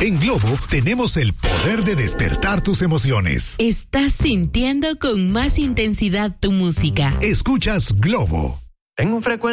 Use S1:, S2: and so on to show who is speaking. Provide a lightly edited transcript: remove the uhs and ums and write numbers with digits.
S1: En Globo tenemos el poder de despertar tus emociones.
S2: Estás sintiendo con más intensidad tu música.
S1: Escuchas Globo.
S3: En un frecuente